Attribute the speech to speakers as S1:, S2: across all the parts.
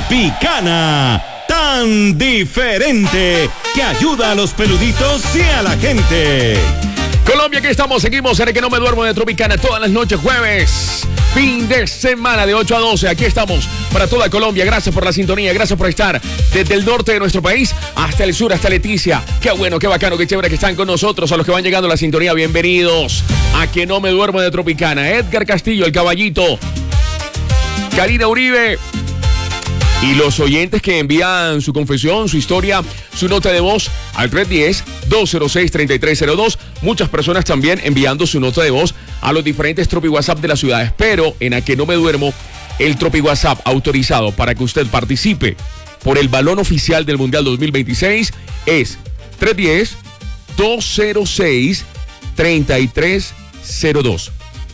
S1: Tropicana, tan diferente que ayuda a los peluditos y a la gente.
S2: Colombia, aquí estamos, seguimos en el que no me duermo de Tropicana todas las noches jueves. Fin de semana de 8 a 12. Aquí estamos para toda Colombia. Gracias por la sintonía, gracias por estar desde el norte de nuestro país hasta el sur, hasta Leticia. Qué bueno, qué bacano, qué chévere que están con nosotros. A los que van llegando a la sintonía, bienvenidos a Que no me duermo de Tropicana. Edgar Castillo, el caballito. Karina Uribe. Y los oyentes que envían su confesión, su historia, su nota de voz al 310-206-3302. Muchas personas también enviando su nota de voz a los diferentes Tropi WhatsApp de las ciudades. Pero en A Que No Me Duermo, el Tropi WhatsApp autorizado para que usted participe por el balón oficial del Mundial 2026 es 310-206-3302.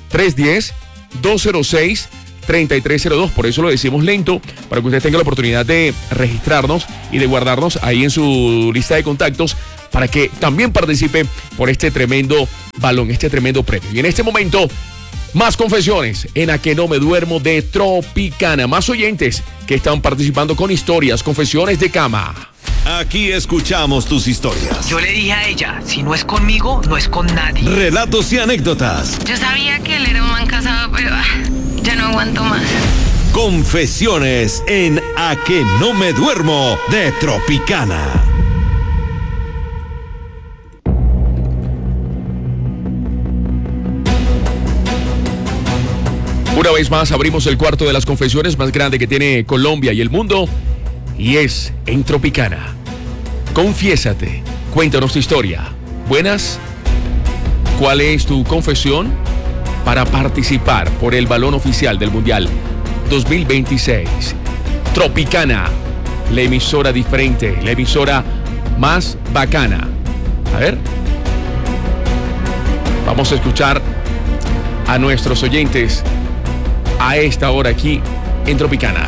S2: 310-206-3302, por eso lo decimos lento, para que usted tenga la oportunidad de registrarnos y de guardarnos ahí en su lista de contactos para que también participe por este tremendo balón, este tremendo premio. Y en este momento, más confesiones en A Que No Me Duermo de Tropicana, más oyentes que están participando con historias, confesiones de cama.
S1: Aquí escuchamos tus historias.
S3: Yo le dije a ella, si no es conmigo, no es con nadie.
S1: Relatos y anécdotas.
S4: Yo sabía que él era un man casado, pero ya no aguanto más.
S1: Confesiones en A Que No Me Duermo de Tropicana.
S2: Una vez más abrimos el cuarto de las confesiones más grande que tiene Colombia y el mundo, y es en Tropicana. Confiésate, cuéntanos tu historia. Buenas, ¿cuál es tu confesión para participar por el balón oficial del Mundial 2026? Tropicana, la emisora diferente, la emisora más bacana. A ver, vamos a escuchar a nuestros oyentes a esta hora aquí en Tropicana.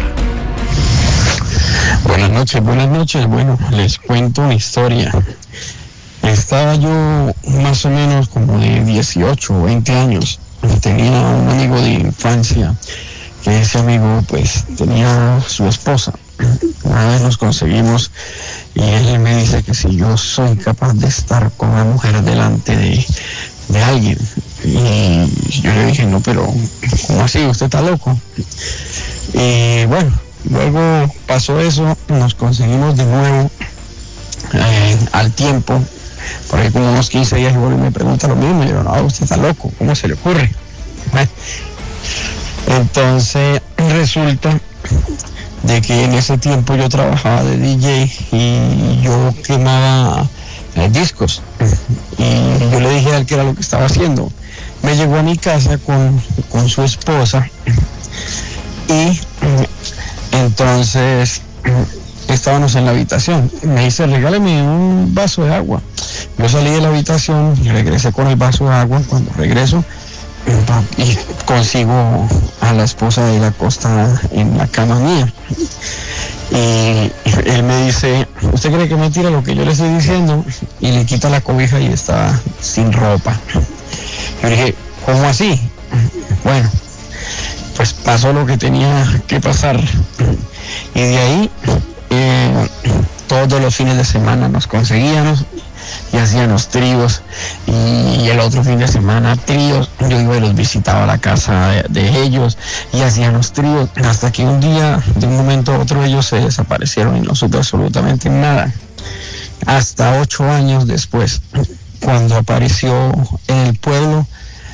S5: Buenas noches. Bueno, les cuento una historia. Estaba yo más o menos como de 18 o 20 años. Tenía un amigo de infancia, que ese amigo pues tenía su esposa. Una vez nos conseguimos y él me dice que si yo soy capaz de estar con una mujer delante de alguien. Y yo le dije, no, pero ¿cómo así? ¿Usted está loco? Y bueno, luego pasó eso, nos conseguimos de nuevo al tiempo, por ahí como unos 15 días, y vuelve y me pregunta lo mismo. Y yo, no, usted está loco, ¿cómo se le ocurre? Bueno, entonces resulta de que en ese tiempo yo trabajaba de DJ y yo quemaba discos, y yo le dije a él qué era lo que estaba haciendo. Me llegó a mi casa con su esposa y entonces estábamos en la habitación. Me dice, regáleme un vaso de agua. Yo salí de la habitación y regresé con el vaso de agua. Cuando regreso y consigo a la esposa de él acostada en la cama mía. Y él me dice, ¿usted cree que me tira lo que yo le estoy diciendo? Y le quita la cobija y está sin ropa. Yo dije, ¿cómo así? Bueno, pues pasó lo que tenía que pasar. Y de ahí, todos los fines de semana nos conseguíamos y hacíamos tríos. Y el otro fin de semana tríos. Yo iba y los visitaba a la casa de ellos y hacíamos tríos. Hasta que un día, de un momento a otro, ellos se desaparecieron y no supe absolutamente nada. Hasta 8 años después, cuando apareció en el pueblo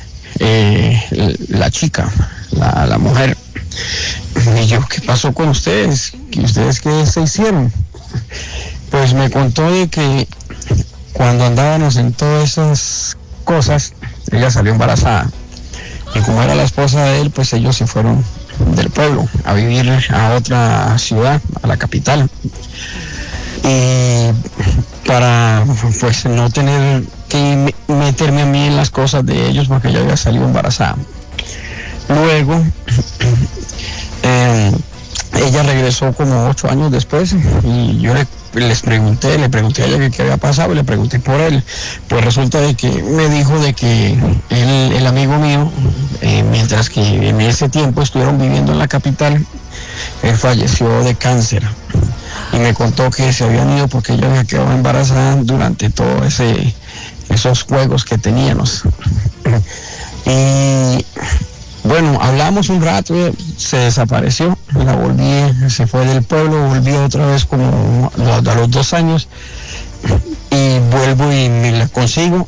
S5: la chica, la mujer. Y yo, ¿qué pasó con ustedes? ¿Ustedes qué se hicieron? Pues me contó de que cuando andábamos en todas esas cosas, ella salió embarazada. Y como era la esposa de él, pues ellos se fueron del pueblo a vivir a otra ciudad, a la capital. Y para pues no tener que meterme a mí en las cosas de ellos, porque ella había salido embarazada. Luego ella regresó como 8 años después y yo le pregunté a ella qué había pasado y le pregunté por él. Pues resulta de que me dijo de que él, el amigo mío, mientras que en ese tiempo estuvieron viviendo en la capital, él falleció de cáncer. Y me contó que se habían ido porque ella había quedado embarazada durante todos esos juegos que teníamos. Y bueno, hablamos un rato, se desapareció, se fue del pueblo, volvió otra vez como a los 2 años, y vuelvo y me la consigo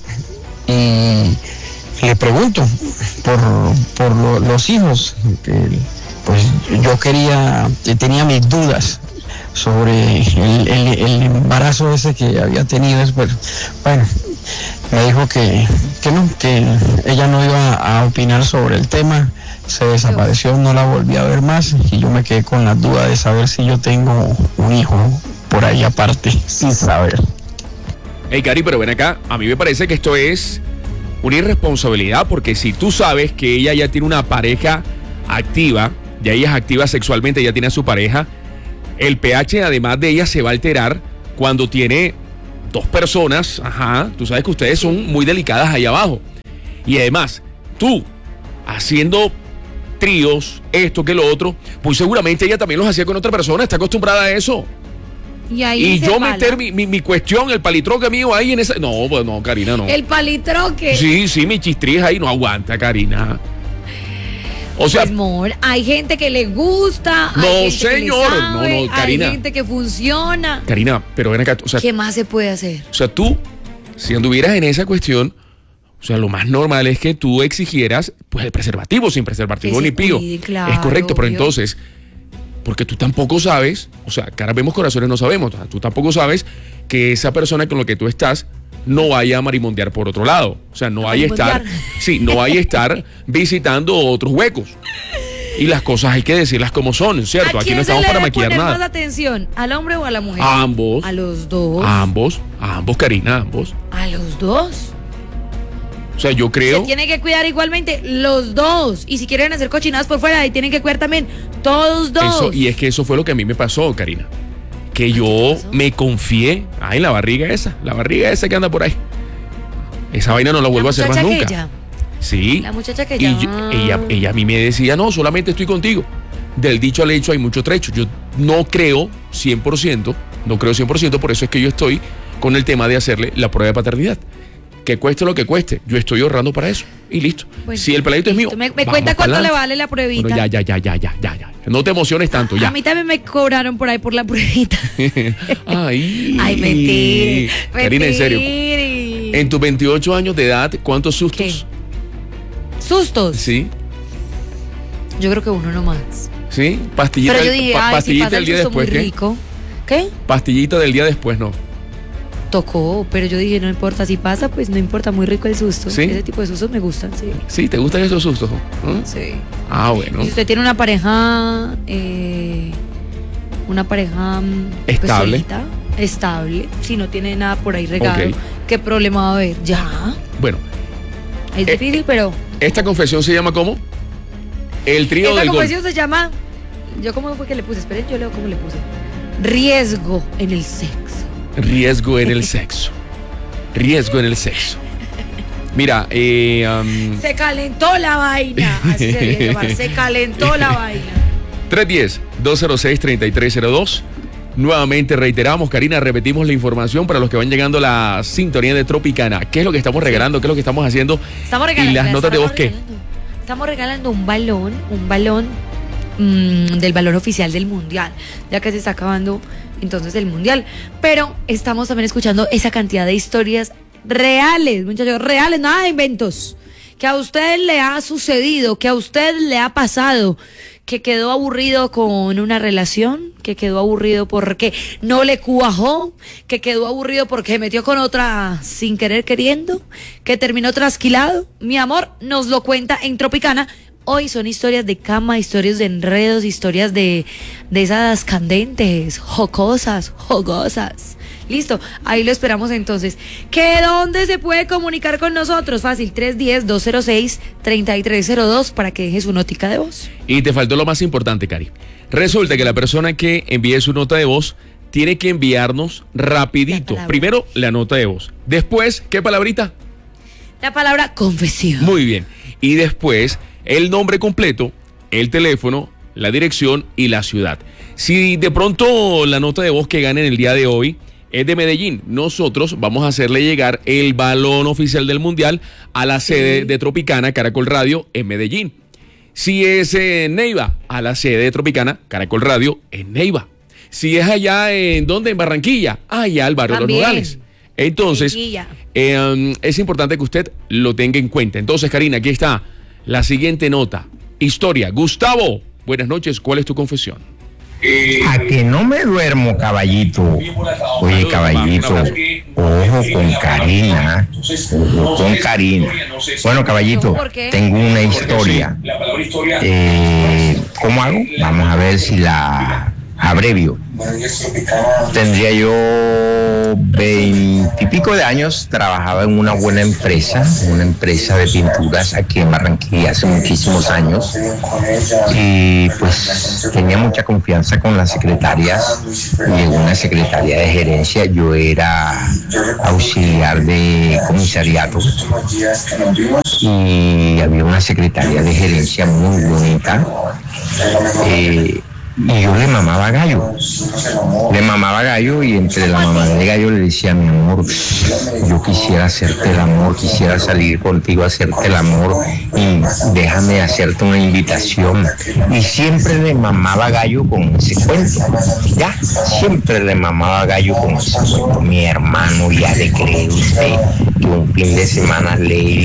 S5: y le pregunto por los hijos, que pues yo tenía mis dudas sobre el embarazo ese que había tenido después. Bueno, me dijo que ella no iba a opinar sobre el tema, se desapareció, no la volví a ver más, y yo me quedé con la duda de saber si yo tengo un hijo por ahí aparte, sin saber.
S2: Hey, Cari, pero ven acá, a mí me parece que esto es una irresponsabilidad, porque si tú sabes que ella ya tiene una pareja activa, ya ella es activa sexualmente, ya tiene a su pareja, el pH además de ella se va a alterar cuando tiene 2 personas, tú sabes que ustedes son muy delicadas ahí abajo. Y además, tú haciendo tríos, esto que lo otro, pues seguramente ella también los hacía con otra persona, está acostumbrada a eso. Y yo meter mi cuestión, el palitroque mío ahí en esa... No, pues no, Karina, no.
S6: El palitroque.
S2: Sí, mi chistrija ahí no aguanta, Karina. O sea,
S6: pues, amor, hay gente que le gusta.
S2: No,
S6: hay gente
S2: señor.
S6: que le sabe,
S2: No, Karina.
S6: Hay gente que funciona.
S2: Karina, pero ven acá. O sea,
S6: ¿qué más se puede hacer?
S2: O sea, tú, si anduvieras en esa cuestión, o sea, lo más normal es que tú exigieras, pues, el preservativo, sin preservativo
S6: que
S2: ni pío.
S6: Claro,
S2: es correcto, pero
S6: obvio.
S2: entonces, porque tú tampoco sabes, o sea, caras vemos, corazones no sabemos. O sea, tú tampoco sabes que esa persona con la que tú estás no vaya a marimondear por otro lado. O sea, no vaya a estar, no vaya a estar visitando otros huecos. Y las cosas hay que decirlas como son, ¿cierto? Aquí no estamos para maquillar nada. ¿A quién se le debe poner
S6: más atención? ¿Al hombre o a la mujer?
S2: A ambos.
S6: A los dos.
S2: A ambos, Karina, a ambos.
S6: A los dos.
S2: O sea, yo creo...
S6: Se tienen que cuidar igualmente los dos. Y si quieren hacer cochinadas por fuera, ahí tienen que cuidar también todos dos.
S2: Y es que eso fue lo que a mí me pasó, Karina. Que yo me confié en la barriga esa que anda por ahí. Esa vaina no la vuelvo a hacer más nunca.
S6: Ella.
S2: Sí.
S6: La muchacha que
S2: ella a mí me decía, no, solamente estoy contigo. Del dicho al hecho hay mucho trecho. Yo no creo 100%, por eso es que yo estoy con el tema de hacerle la prueba de paternidad. Que cueste lo que cueste, yo estoy ahorrando para eso y listo.
S6: Bueno,
S2: si el peladito es mío,
S6: me cuenta cuánto le vale la pruebita.
S2: Bueno, ya. No te emociones tanto, ya.
S6: A mí también me cobraron por ahí por la pruebita.
S2: Ay,
S6: mentira.
S2: Karina, en serio. En tus 28 años de edad, ¿cuántos sustos?
S6: ¿Qué? ¿Sustos?
S2: Sí.
S6: Yo creo que uno nomás.
S2: ¿Sí? Pastillita,
S6: pero yo dije,
S2: pastillita
S6: si
S2: del día después,
S6: muy rico. ¿Qué?
S2: Pastillita del día después, no.
S6: Tocó, pero yo dije, no importa, si pasa, pues no importa, muy rico el susto.
S2: ¿Sí?
S6: Ese tipo de sustos me gustan, sí.
S2: Sí, ¿te gustan esos sustos? ¿No?
S6: Sí.
S2: Ah, bueno.
S6: Y si usted tiene una pareja,
S2: estable.
S6: Pues, solita, estable, si no tiene nada por ahí regado,
S2: Ok.
S6: ¿qué problema va a haber? Ya.
S2: Bueno.
S6: Es difícil, pero...
S2: ¿Esta confesión se llama cómo? El trío
S6: Esta
S2: del gol.
S6: confesión se llama... ¿Yo cómo fue que le puse? Esperen, yo leo cómo le puse. Riesgo en el sexo.
S2: Riesgo en el sexo. Riesgo en el sexo. Mira,
S6: Se calentó la vaina. Así se debe llamar. Se calentó la vaina.
S2: 310-206-3302. Nuevamente reiteramos, Karina, repetimos la información para los que van llegando a la sintonía de Tropicana. ¿Qué es lo que estamos regalando? ¿Qué es lo que estamos haciendo?
S6: Estamos regalando.
S2: ¿Y las notas de voz qué?
S6: Estamos regalando un balón del balón oficial del Mundial, ya que se está acabando entonces el Mundial. Pero estamos también escuchando esa cantidad de historias reales, muchachos, reales, nada de inventos, que a usted le ha sucedido, que a usted le ha pasado, que quedó aburrido con una relación, que quedó aburrido porque no le cuajó, que quedó aburrido porque metió con otra sin querer queriendo, que terminó trasquilado. Mi amor, nos lo cuenta en Tropicana. Hoy son historias de cama, historias de enredos, historias de esas candentes, jocosas, jugosas. Listo, ahí lo esperamos entonces. ¿Que dónde se puede comunicar con nosotros? Fácil, 310-206-3302 para que deje su notica de voz.
S2: Y te faltó lo más importante, Cari. Resulta que la persona que envíe su nota de voz tiene que enviarnos rapidito. Primero, la nota de voz. Después, ¿qué palabrita?
S6: La palabra confesión.
S2: Muy bien. Y después, el nombre completo, el teléfono la dirección y la ciudad. Si de pronto la nota de voz que gane en el día de hoy es de Medellín, nosotros vamos a hacerle llegar el balón oficial del Mundial a la sede de Tropicana Caracol Radio en Medellín. Si es en Neiva, a la sede de Tropicana Caracol Radio en Neiva. Si es allá en Barranquilla, allá al barrio
S6: También.
S2: Los Nogales. Entonces, es importante que usted lo tenga en cuenta. Entonces, Karina, aquí está la siguiente nota. Historia. Gustavo, buenas noches. ¿Cuál es tu confesión?
S7: A que no me duermo, caballito. Oye, caballito, ojo con Karina. Ojo con Karina. Bueno, caballito,
S6: ¿Por qué?
S7: tengo una historia. ¿Cómo hago? Vamos a ver si la abrevio. Tendría yo 20 y pico de años, trabajaba en una buena empresa de pinturas aquí en Barranquilla hace muchísimos años, y pues tenía mucha confianza con las secretarias. Y en una secretaria de gerencia yo era auxiliar de comisariato, y había una secretaria de gerencia muy bonita, y yo le mamaba gallo, y entre la mamada de gallo le decía: mi amor, yo quisiera hacerte el amor, quisiera salir contigo a hacerte el amor, y déjame hacerte una invitación. Y siempre le mamaba gallo con ese cuento, siempre le mamaba gallo con ese cuento. Mi hermano, ya le cree usted que un fin de semana le